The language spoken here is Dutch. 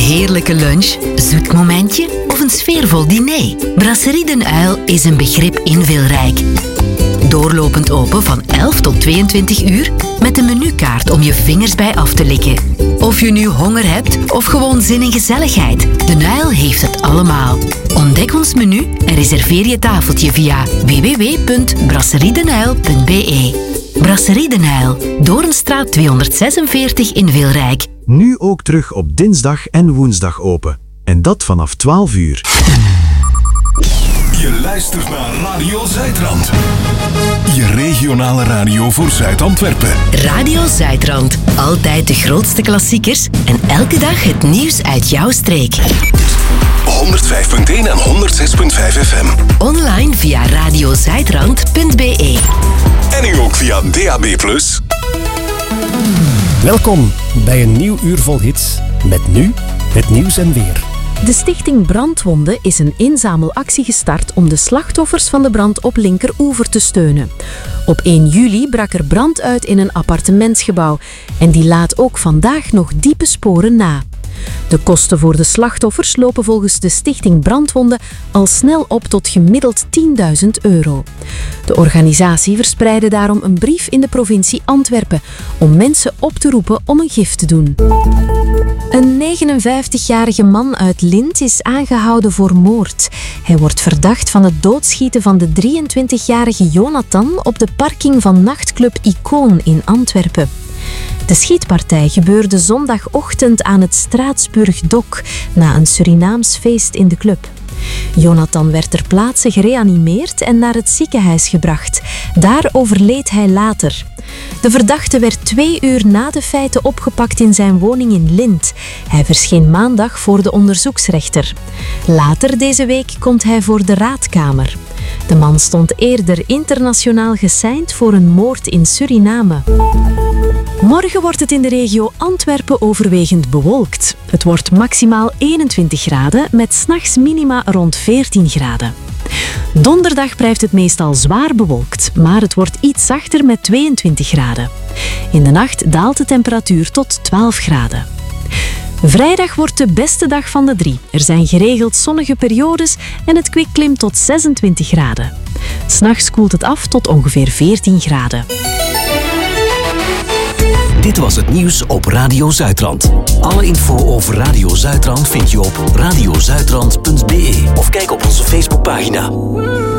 heerlijke lunch, zoet momentje of een sfeervol diner? Brasserie Den Uil is een begrip in Wilrijk. Doorlopend open van 11 tot 22 uur met een menukaart om je vingers bij af te likken. Of je nu honger hebt of gewoon zin in gezelligheid, Den Uil heeft het allemaal. Ontdek ons menu en reserveer je tafeltje via www.brasseriedenuil.be. Brasserie Den Uil, Doornstraat 246 in Wilrijk. Nu ook terug op dinsdag en woensdag open. En dat vanaf 12 uur. Je luistert naar Radio Zuidrand. Je regionale radio voor Zuid-Antwerpen. Radio Zuidrand. Altijd de grootste klassiekers en elke dag het nieuws uit jouw streek. 105.1 en 106.5 FM. Online via radiozuidrand.be. En nu ook via DAB+. Welkom bij een nieuw uur vol hits. Met nu het nieuws en weer. De Stichting Brandwonden is een inzamelactie gestart om de slachtoffers van de brand op Linkeroever te steunen. Op 1 juli brak er brand uit in een appartementsgebouw en die laat ook vandaag nog diepe sporen na. De kosten voor de slachtoffers lopen volgens de Stichting Brandwonden al snel op tot gemiddeld €10.000. De organisatie verspreidde daarom een brief in de provincie Antwerpen om mensen op te roepen om een gift te doen. Een 59-jarige man uit Lint is aangehouden voor moord. Hij wordt verdacht van het doodschieten van de 23-jarige Jonathan op de parking van nachtclub Icoon in Antwerpen. De schietpartij gebeurde zondagochtend aan het Straatsburg-Dok na een Surinaams feest in de club. Jonathan werd ter plaatse gereanimeerd en naar het ziekenhuis gebracht. Daar overleed hij later. De verdachte werd 2 uur na de feiten opgepakt in zijn woning in Lint. Hij verscheen maandag voor de onderzoeksrechter. Later deze week komt hij voor de raadkamer. De man stond eerder internationaal geseind voor een moord in Suriname. Morgen wordt het in de regio Antwerpen overwegend bewolkt. Het wordt maximaal 21 graden, met 's nachts minima rond 14 graden. Donderdag blijft het meestal zwaar bewolkt, maar het wordt iets zachter met 22 graden. In de nacht daalt de temperatuur tot 12 graden. Vrijdag wordt de beste dag van de 3. Er zijn geregeld zonnige periodes en het kwik klimt tot 26 graden. 'S Nachts koelt het af tot ongeveer 14 graden. Dit was het nieuws op Radio Zuidrand. Alle info over Radio Zuidrand vind je op radiozuidrand.be of kijk op onze Facebookpagina.